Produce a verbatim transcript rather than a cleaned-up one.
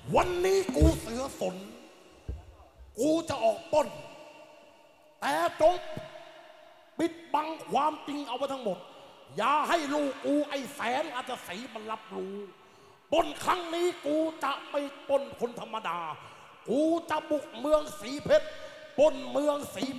วันนี้กูเสือสนกูจะออกปล้นแต่จงปิดบังความจริงเอาไว้ทั้งหมดอย่าให้ลูกกูไอ้แสนอาจจะสีมันรับรู้ปล้นครั้งนี้กูจะไม่ปล้นคนธรรมดากูจะบุกเมืองสีเพชรปล้นเมืองสี